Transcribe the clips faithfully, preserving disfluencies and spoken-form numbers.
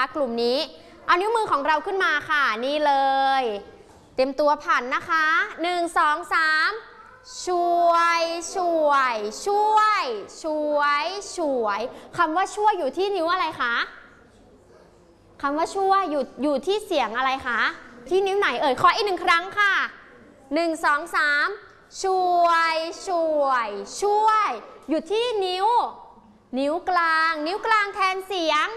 กลุ่มนี้เอานิ้วมือของเราขึ้นมาค่ะนี่เลยเต็มตัวผันนะคะหนึ่ง สอง สามช่วยช่วยช่วยช่วยช่วยคำว่าช่วยอยู่ที่นิ้วอะไรคะคำว่าช่วยอยู่อยู่ที่เสียงอะไรคะที่นิ้วไหนเอ่ยขออีกหนึ่งครั้งค่ะหนึ่ง สอง สามช่วยช่วยช่วยอยู่ที่นิ้วนิ้วกลางนิ้วกลางแทนเสียง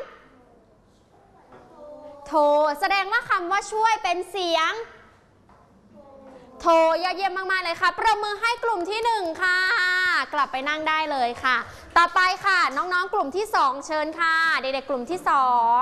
โทแสดงว่าคำว่าช่วยเป็นเสียงโทยอดเยี่ยมมากๆเลยค่ะประมือให้กลุ่มที่หนึ่งค่ะกลับไปนั่งได้เลยค่ะต่อไปค่ะน้องๆกลุ่มที่สองเชิญค่ะเด็กๆกลุ่มที่สอง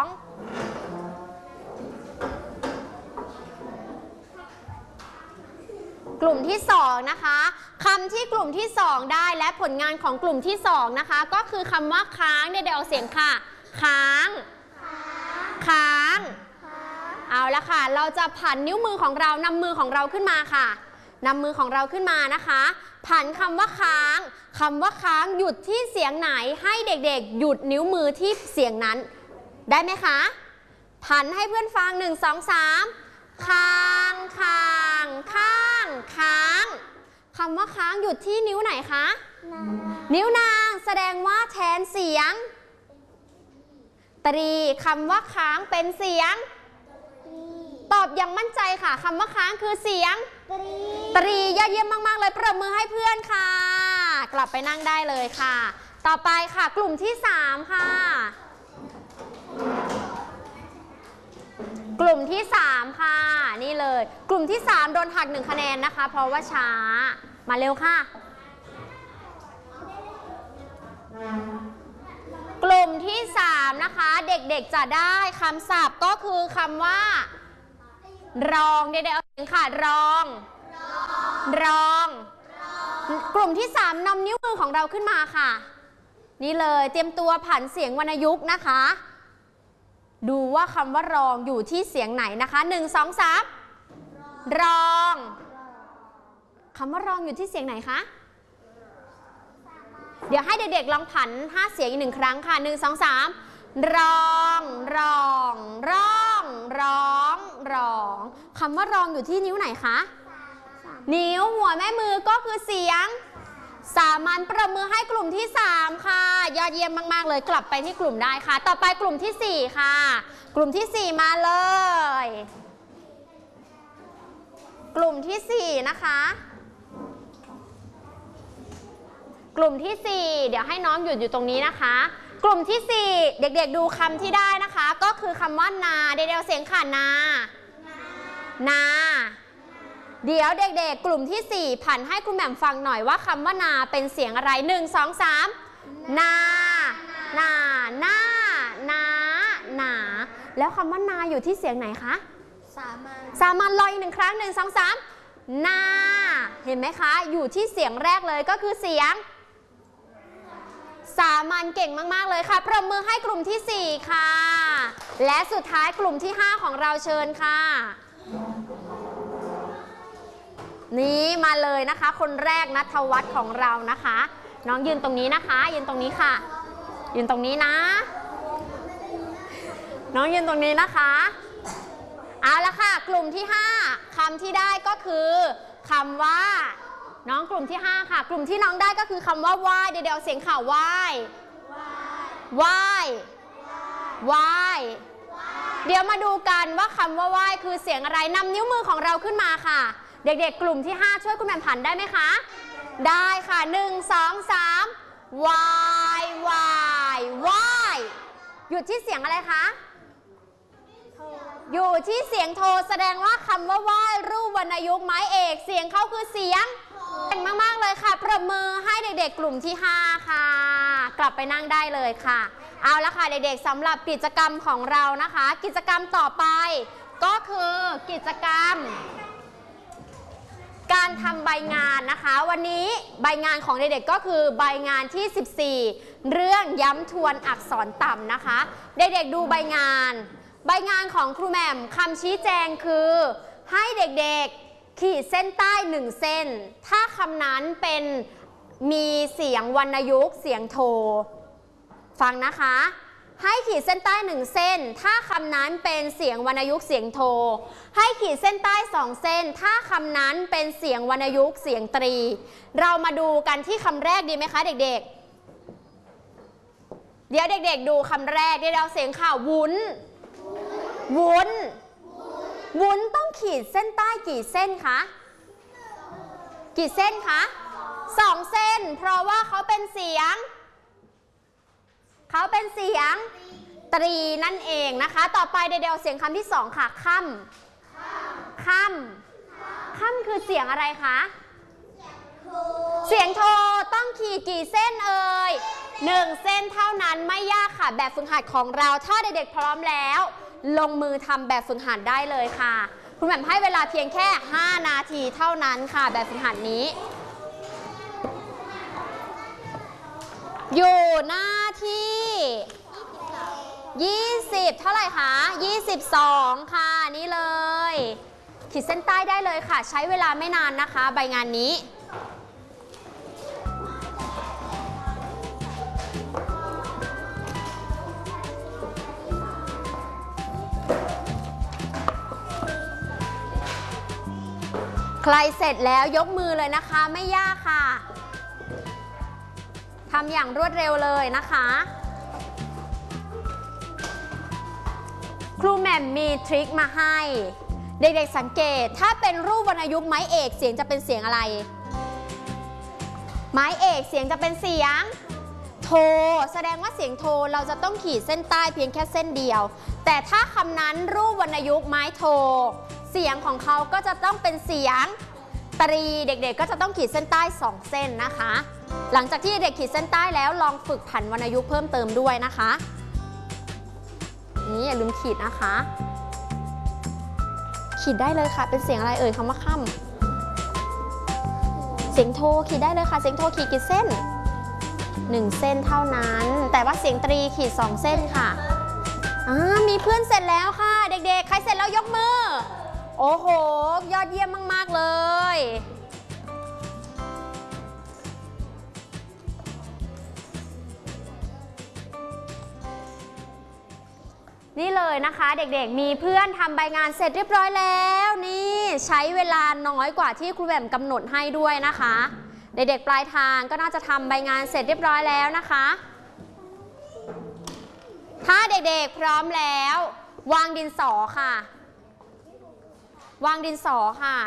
กลุ่มที่สองนะคะคำที่กลุ่มที่สองได้และผลงานของกลุ่มที่สองนะคะก็คือคำว่าค้างเด็กๆเอาเสียงค่ะค้างค้างเอาละค่ะเราจะผันนิ้วมือของเรานำมือของเราขึ้นมาค่ะนำมือของเราขึ้นมานะคะผันคำว่าค้างคำว่าค้างหยุดที่เสียงไหนให้เด็กๆหยุดนิ้วมือที่เสียงนั้นได้ไหมคะผันให้เพื่อนฟังหนึ่ง สอง สามค้างค้างค้างค้างคำว่าค้างหยุดที่นิ้วไหนคะนิ้วนางแสดงว่าแทนเสียงตรีคำว่าค้างเป็นเสียงตอบอย่างมั่นใจค่ะคำว่าค้างคือเสียงตรียอดเยี่ยมมากๆเลยปรบมือให้เพื่อนค่ะกลับไปนั่งได้เลยค่ะต่อไปค่ะกลุ่มที่สามค่ะกลุ่มที่สามค่ะนี่เลยกลุ่มที่สามโดนหักหนึ่งคะแนนนะคะเพราะว่าช้ามาเร็วค่ะกลุ่มที่สามนะคะเด็กๆจะได้คำศัพท์ก็คือคำว่ารองเด็กๆเอาเสียงค่ะรองรองกลุ่มที่สามนำนิ้วมือของเราขึ้นมาค่ะนี่เลยเตรียมตัวผันเสียงวรรณยุกต์นะคะดูว่าคำว่ารองอยู่ที่เสียงไหนนะคะหนึ่ง สอง สามรองคำว่ารองอยู่ที่เสียงไหนคะเดี๋ยวให้เด็กๆลองผันห้าเสียงอีกหนึ่งครั้งค่ะหนึ่ง สอง สามรองรองร้องร้องร้องคำว่ารองอยู่ที่นิ้วไหนคะนิ้วหัวแม่มือก็คือเสียงสามัญประมือให้กลุ่มที่สามค่ะยอดเยี่ยมมากๆเลยกลับไปที่กลุ่มได้ค่ะต่อไปกลุ่มที่สี่ค่ะกลุ่มที่สี่มาเลยกลุ่มที่สี่นะคะกลุ่มที่สี่เดี๋ยวให้น้องหยุดอยู่ตรงนี้นะคะกลุ่มที่สี่เด็กๆดูคำที่ได้นะคะก็คือคำว่านาเด็กๆเสียงค่ะนานาเดี๋ยวเด็กๆกลุ่มที่สี่ผันให้คุณแหม่มฟังหน่อยว่าคำว่านาเป็นเสียงอะไรหนึ่ง สอง สามนานานานานาแล้วคำว่านาอยู่ที่เสียงไหนคะสามัญสามัญลอยอีกหนึ่งครั้งหนึ่ง สอง สามนาเห็นไหมคะอยู่ที่เสียงแรกเลยก็คือเสียงสามัญเก่งมากๆเลยค่ะปรบมือให้กลุ่มที่สี่ค่ะและสุดท้ายกลุ่มที่ห้าของเราเชิญค่ะนี่มาเลยนะคะคนแรกณัฐวัฒน์ของเรานะคะน้องยืนตรงนี้นะคะยืนตรงนี้ค่ะยืนตรงนี้นะน้องยืนตรงนี้นะคะเอาละค่ะกลุ่มที่ห้าคำที่ได้ก็คือคำว่าน้องกลุ่มที่ห้าค่ะกลุ่มที่น้องได้ก็คือคำว่าไหว้เดี๋ยวเสียงข่าวไหว้ไหว้ไหว้เดี๋ยวมาดูกันว่าคำว่าไหว้คือเสียงอะไรนำนิ้วมือของเราขึ้นมาค่ะเด็กๆกลุ่มที่ห้าช่วยคุณแหม่มผันได้ไหมคะได้ค่ะหนึ่ง สอง สามไหว้ไหว้ไหว้หยุดที่เสียงอะไรคะอยู่ที่เสียงโทแสดงว่าคำว่าไหว้รูปวรรณยุกต์ไม้เอกเสียงเขาคือเสียงเก่งมากๆเลยค่ะปรบมือให้เด็กๆกลุ่มที่ห้าค่ะกลับไปนั่งได้เลยค่ะเอาละค่ะเด็กๆสำหรับกิจกรรมของเรานะคะกิจกรรมต่อไปก็คือกิจกรรมการทำใบงานนะคะวันนี้ใบงานของเด็กๆก็คือใบงานที่สิบสี่เรื่องย้ำทวนอักษรต่ำนะคะเด็กๆดูใบงานใบงานของครูแหม่มคำชี้แจงคือให้เด็กๆขีดเส้นใต้หนึ่งเส้นถ้าคำนั้นเป็นมีเสียงวรรณยุกต์เสียงโทฟังนะคะให้ขีดเส้นใต้หนึ่งเส้นถ้าคำนั้นเป็นเสียงวรรณยุกต์เสียงโทให้ขีดเส้นใต้สองเส้นถ้าคำนั้นเป็นเสียงวรรณยุกต์เสียงตรีเรามาดูกันที่คำแรกดีไหมคะเด็กๆเดี๋ยวเด็กๆดูคำแรกเดี๋ยวเราเสียงข่าววุ้นวุ้นวุ้นต้องขีดเส้นใต้กี่เส้นคะกี่เส้นคะสองเส้นเพราะว่าเขาเป็นเสียงเขาเป็นเสียงตรีนั่นเองนะคะต่อไปเดี๋ยวเสียงคำที่สองค่ะค่ำค่ำค่ำคือเสียงอะไรคะเสียงโทต้องขีดกี่เส้นเอ่ยหนึ่งเส้นเท่านั้นไม่ยากค่ะแบบฝึกหัดของเราถ้าเด็กๆพร้อมแล้วลงมือทำแบบฝึกหัดได้เลยค่ะคุณแหม่มให้เวลาเพียงแค่ห้านาทีเท่านั้นค่ะแบบฝึกหัดนี้อยู่หน้าที่ยี่สิบเท่าไหร่คะยี่สิบสองค่ะนี่เลยขีดเส้นใต้ได้เลยค่ะใช้เวลาไม่นานนะคะใบงานนี้ใครเสร็จแล้วยกมือเลยนะคะไม่ยากค่ะทำอย่างรวดเร็วเลยนะคะครูแหม่มมีทริคมาให้เด็กๆสังเกตถ้าเป็นรูปวรรณยุกต์ไม้เอกเสียงจะเป็นเสียงอะไรไม้เอกเสียงจะเป็นเสียงโทแสดงว่าเสียงโทเราจะต้องขีดเส้นใต้เพียงแค่เส้นเดียวแต่ถ้าคำนั้นรูปวรรณยุกต์ไม้โทเสียงของเขาก็จะต้องเป็นเสียงตรีเด็กๆก็จะต้องขีดเส้นใต้สองเส้นนะคะหลังจากที่เด็กขีดเส้นใต้แล้วลองฝึกผันวรรณยุกต์เพิ่มเติมด้วยนะคะนี่อย่าลืมขีดนะคะขีดได้เลยค่ะเป็นเสียงอะไรเอ่ยคำว่าค่ำเสียงโทขีดได้เลยค่ะเสียงโทขีดกี่เส้นหนึ่งเส้นเท่านั้นแต่ว่าเสียงตรีขีดสองเส้นค่ะอ่ามีเพื่อนเสร็จแล้วค่ะเด็กๆใครเสร็จแล้วยกมือโอ้โหยอดเยี่ยมมากๆเลยนี่เลยนะคะเด็กๆมีเพื่อนทำใบงานเสร็จเรียบร้อยแล้วนี่ใช้เวลาน้อยกว่าที่ครูแหม่มกำหนดให้ด้วยนะคะเด็กๆปลายทางก็น่าจะทำใบงานเสร็จเรียบร้อยแล้วนะคะถ้าเด็กๆพร้อมแล้ววางดินสอค่ะวางดินสอค่ะ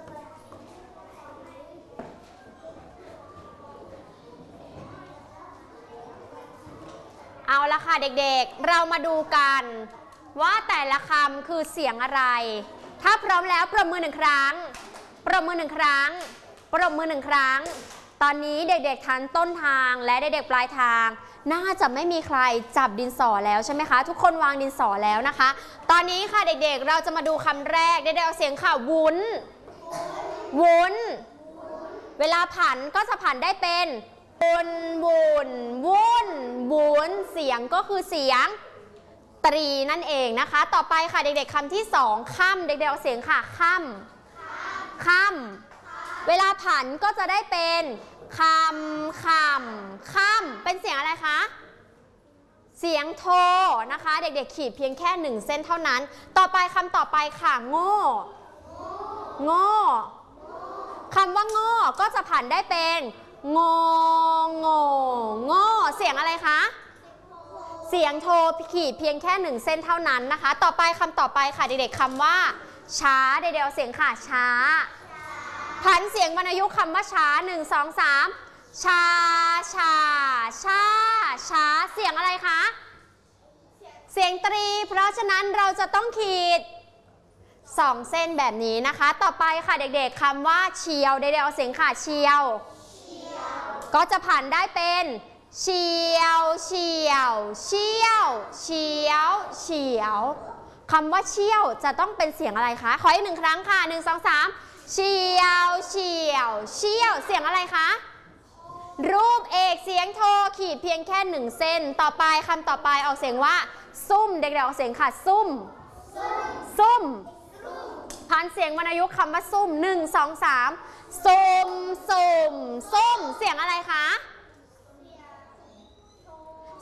เอาละค่ะเด็กๆเรามาดูกันว่าแต่ละคำคือเสียงอะไรถ้าพร้อมแล้วปรบมือหนึ่งครั้งปรบมือหนึ่งครั้งปรบมือหนึ่งครั้งตอนนี้เด็กๆทันต้นทางและเด็กๆปลายทางน่าจะไม่มีใครจับดินสอแล้วใช่ไหมคะทุกคนวางดินสอแล้วนะคะตอนนี้ค่ะเด็กๆเราจะมาดูคำแรกเด็กๆเอาเสียงค่ะวุ้นวุ้นเวลาผันก็จะผันได้เป็นวุ้นวุ้นวุ้นวุ้นเสียงก็คือเสียงตรีนั่นเองนะคะต่อไปค่ะเด็กๆคำที่สองค่ำเด็กๆเอาเสียงค่ะค่ำค่ำเวลาผันก็จะได้เป็นคำคำค่ำเป็นเสียงอะไรคะเสียงโทนะคะเด็กๆขีดเพียงแค่หนึ่งเส้นเท่านั้นต่อไปคำต่อไปค่ะโง่โง่คำว่าโง่ก็จะผันได้เป็นโง่โง่โง่เสียงอะไรคะเสียงโทขีดเพียงแค่หนึ่งเส้นเท่านั้นนะคะต่อไปคำต่อไปค่ะเด็กๆคำว่าช้าเด็กๆเอาเสียงค่ะช้าผันเสียงวรรณยุกต์คำว่าช้าหนึ่งสองสามชาชาชาช้าเสียงอะไรคะเสียงตรีเพราะฉะนั้นเราจะต้องขีดสองเส้นแบบนี้นะคะต่อไปค่ะเด็กๆคำว่าเชียวเด็กๆเอาเสียงค่ะเชียวก็จะผันได้เป็นเชียวเชียวเชียวเชียวเชียวคำว่าเชียวจะต้องเป็นเสียงอะไรคะขออีกหนึ่งครั้งค่ะหนึ่งสองสามเชียวเชียวเชียวเสียงอะไรคะรูปเอกเสียงโทขีดเพียงแค่หนึ่งเส้นต่อไปคำต่อไปออกเสียงว่าซุ่มเด็กๆออกเสียงค่ะซุ่มซุ่มผ่านเสียงวรรณยุกต์คำว่าซุ่มหนึ่งสองสามซุ่มซุ่มซุ่มเสียงอะไรคะ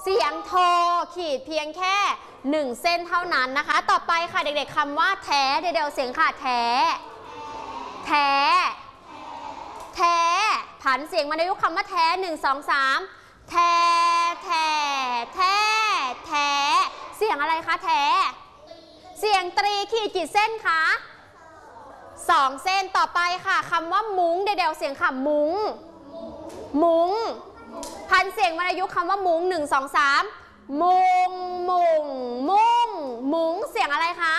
เสียงโทขีดเพียงแค่หนึ่งเส้นเท่านั้นนะคะต่อไปค่ะเด็กๆคำว่าแท้เดี๋ยวเสียงค่ะแท้แท้แท้ผันเสียงมาในยุคคำว่าแท้หนึ่งสองสามแท้แท้แท้แท้เสียงอะไรคะแท้เสียงตรีขีดกี่เส้นคะสองเส้นต่อไปค่ะคำว่ามุ้งเดี๋ยวเสียงค่ะมุ้งมุ้งพันเสียงวรรณยุกต์คำว่ามุ้งหนึ่งสองสามมุงมุงมุงมุ้งเสียงอะไรคะ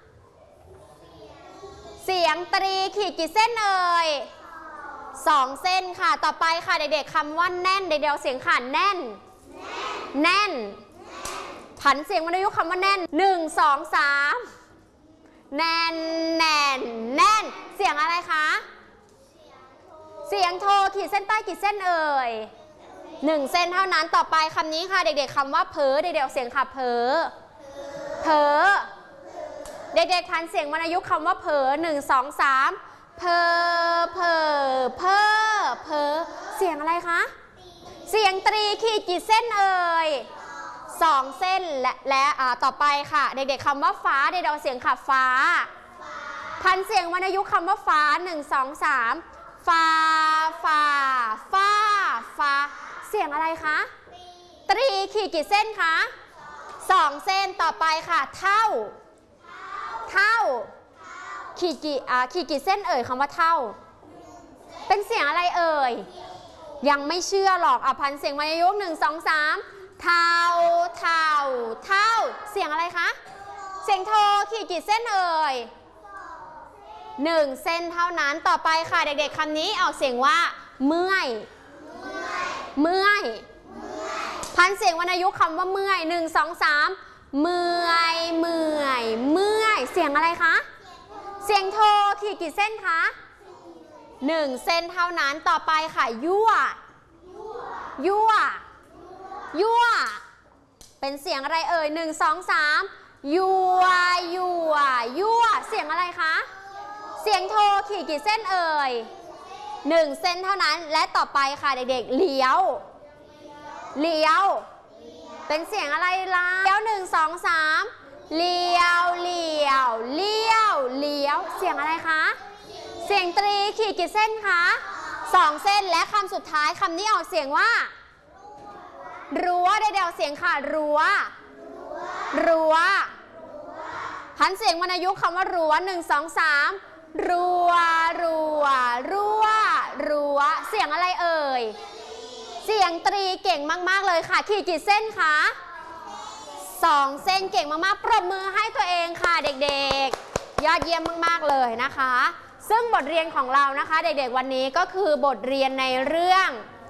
เสียงตรีขีดกี่เส้นเอ่ยสองเส้นค่ะต่อไปค่ะเด็กๆคำว่าแน่นเดี๋ยวเสียงค่ะแน่นแน่นผันเสียงวรรณยุกต์คำว่าแน่นหนึ่งสองสามแน่นแน่นแน่นเสียงอะไรคะเสียงโทขีดเส้นใต้กี่เส้นเอ่ยหนึ่งเส้นเท่านั้นต่อไปคำนี้ค่ะเด็กๆคำว่าเผลอเด็กๆเสียงค่ะเผลอเผลอเด็กๆทันเสียงวรรณยุกต์คำว่าเผลอหนึ่งสองสามเผลอเผลอเผลอเผลอเสียงอะไรคะเสียงตรีขีดกี่เส้นเอ่ยสองเส้นและและต่อไปค่ะเด็กๆคำว่าฟ้าเด็กๆเสียงค่ะฟ้าพันเสียงวรรณยุกต์คำว่าฟ้าหนึ่งสองสามฟ้าฟ้าฟ้าฟ้าเสียงอะไรคะตรีขีดกี่เส้นคะสองเส้นต่อไปค่ะเท่าเท่าขีดกี่อ่าขีดกี่เส้นเอ่ยคำว่าเท่าเป็นเสียงอะไรเอ่ยยังไม่เชื่อหรอกอ่ะพันเสียงวรรณยุกต์หนึ่งสองสามเท่าเท่าเท่าเสียงอะไรคะเสียงโทขีดกี่เส้นเอ่ยหนึ่งเส้นเท่านั้นต่อไปค่ะเด็กๆคำนี้ออกเสียงว่าเมื่อยเมื่อยพันเสียงวรรณยุกต์คำว่าเมื่อยหนึ่งสองสามเมื่อยเมื่อยเมื่อยเสียงอะไรคะเสียงโทขีดกี่เส้นคะหนึ่งเส้นเท่านั้นต่อไปค่ะยั่วยั่วยั่วเป็นเสียงอะไรเอ่ยหนึ่งสองสามยั่วยั่วยั่วเสียงอะไรคะเสียงโทขีดกี่เส้นเอ่ยหนึ่งเส้นเท่านั้นและต่อไปค่ะเด็กๆเลี้ยวเลี้ยวเป็นเสียงอะไรล่ะเลี้ยวหนึ่งสองสามเลี้ยวเลี้ยวเลี้ยวเลี้ยวเสียงอะไรคะเสียงตรีขีดกี่เส้นคะสองเส้นและคำสุดท้ายคำนี้ออกเสียงว่ารั้วเดี๋ยวเสียงค่ะรั้วรั้วพันเสียงวรรณยุกต์คำว่ารั้วหนึ่งสองสามรั้วรั้วรั้วรั้วเสียงอะไรเอ่ยเสียงตรีเก่งมากๆเลยค่ะขีดกี่เส้นคะสองเส้นเก่งมากๆปรบมือให้ตัวเองค่ะเด็กๆยอดเยี่ยมมากๆเลยนะคะซึ่งบทเรียนของเรานะคะเด็กๆวันนี้ก็คือบทเรียนในเรื่อง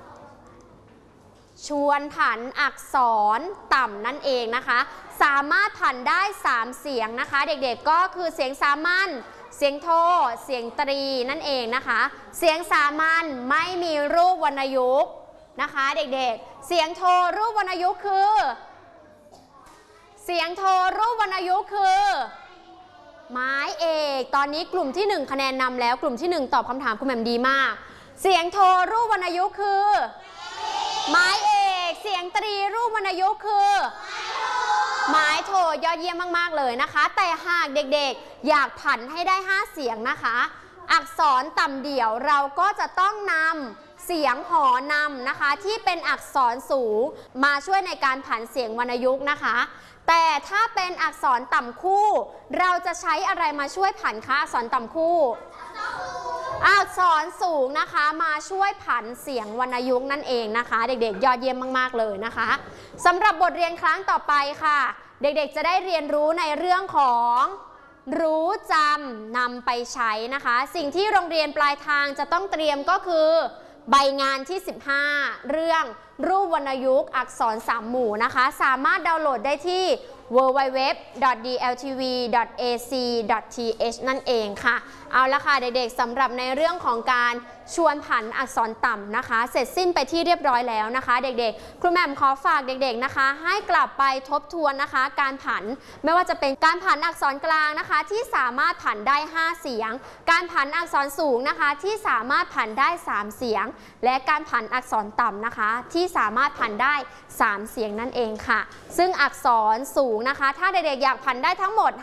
ชวนผันอักษรต่ำนั่นเองนะคะสามารถผันได้สามเสียงนะคะเด็กๆก็คือเสียงสามัญเสียงโทเสียงตรีนั่นเองนะคะเสียงสามัญไม่มีรูปวรรณยุกต์นะคะเด็กๆเสียงโทรูปวรรณยุกต์คือเสียงโทรูปวรรณยุกต์คือไม้เอกตอนนี้กลุ่มที่หนึ่งคะแนนนำแล้วกลุ่มที่หนึ่งตอบคำถามคุณแหม่มดีมากเสียงโทรูปวรรณยุกต์คือไม้เอกเสียงตรีรูปวรรณยุกต์คือไม้โทยอดเยี่ยมมากๆเลยนะคะแต่หากเด็กๆอยากผันให้ได้ห้าเสียงนะคะอักษรต่ำเดี่ยวเราก็จะต้องนำเสียงหอนำนะคะที่เป็นอักษรสูงมาช่วยในการผันเสียงวรรณยุกต์นะคะแต่ถ้าเป็นอักษรต่ำคู่เราจะใช้อะไรมาช่วยผันคะอักษรต่ำคู่อักษรสูงนะคะมาช่วยผันเสียงวรรณยุกต์นั่นเองนะคะเด็กๆยอดเยี่ยมมากๆเลยนะคะสำหรับบทเรียนครั้งต่อไปค่ะเด็กๆจะได้เรียนรู้ในเรื่องของรู้จำนำไปใช้นะคะสิ่งที่โรงเรียนปลายทางจะต้องเตรียมก็คือใบงานที่สิบห้าเรื่องรูปวรรณยุกต์อักษรสามหมู่นะคะสามารถดาวน์โหลดได้ที่ ดับเบิลยู ดับเบิลยู ดับเบิลยูดับเบิลยู ดับเบิลยู ดับเบิลยู ดอท ดี แอล ที วี ดอท เอ ซี ดอท ที เอช นั่นเองค่ะเอาละค่ะเด็กๆสำหรับในเรื่องของการชวนผันอักษรต่ำนะคะเสร็จสิ้นไปที่เรียบร้อยแล้วนะคะเด็กๆครูแหม่มขอฝากเด็กๆนะคะให้กลับไปทบทวนนะคะการผันไม่ว่าจะเป็นการผันอักษรกลางนะคะที่สามารถผันได้ห้าเสียงการผันอักษรสูงนะคะที่สามารถผันได้สามเสียงและการผันอักษรต่ำนะคะที่สามารถผันได้สามเสียงนั่นเองค่ะซึ่งอักษรสูงนะคะถ้าเด็กๆอยากผันได้ทั้งหมด